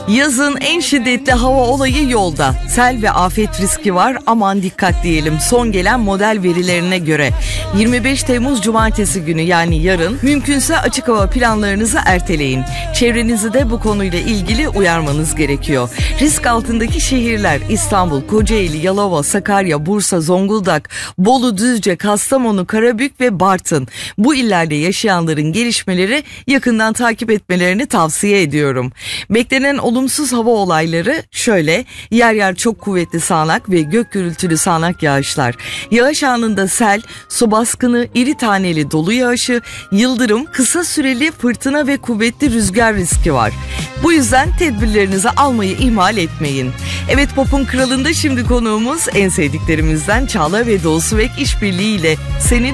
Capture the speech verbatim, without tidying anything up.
Yazın en şiddetli hava olayı yolda. Sel ve afet riski var, aman dikkat diyelim. Son gelen model verilerine göre yirmi beş Temmuz Cumartesi günü, yani yarın, mümkünse açık hava planlarınızı erteleyin. Çevrenizi de bu konuyla ilgili uyarmanız gerekiyor. Risk altındaki şehirler İstanbul, Kocaeli, Yalova, Sakarya, Bursa, Zonguldak, Bolu, Düzce, Kastamonu, Karabük ve Bartın. Bu illerde yaşayanların gelişmeleri yakından takip etmelerini tavsiye ediyorum. Beklenen olumsuz hava olayları şöyle: yer yer çok kuvvetli sağanak ve gök gürültülü sağanak yağışlar. Yağış anında sel, su baskını, iri taneli dolu yağışı, yıldırım, kısa süreli fırtına ve kuvvetli rüzgar riski var. Bu yüzden tedbirlerinizi almayı ihmal etmeyin. Evet, Pop'un Kralı'nda şimdi konuğumuz en sevdiklerimizden Çağla ve Doğu Svek işbirliğiyle senin